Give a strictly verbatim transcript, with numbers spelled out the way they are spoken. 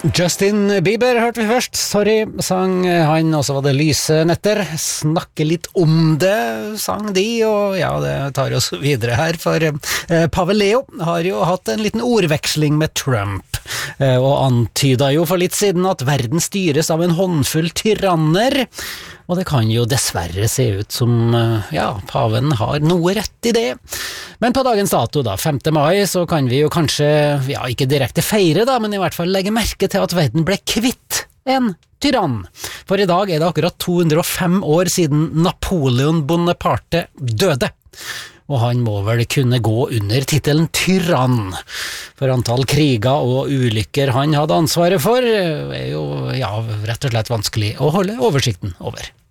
Justin Bieber hørte vi først, sorry, sang han, og så var det Lyse netter, snakke litt om det, sang de, og ja, det tar oss videre her, for eh, Pavel Leo har jo hatt en liten ordveksling med Trump, eh, og antyda jo for litt siden at verden styres av en håndfull tyranner, og det kan jo dessverre se ut som, ja, paven har noe rett i det. Men på dagens dato da, femte mai, så kan vi jo kanskje, ja, ikke direkte feire da, men i hvert fall legge merke til at verden ble kvitt en tyrann. For i dag er det akkurat to hundre og fem år siden Napoleon Bonaparte døde. Og han må vel kunne gå under titelen tyrann. For antall kriger og ulykker han hadde ansvaret for, er jo, ja, rett og slett vanskelig å holde oversikten over.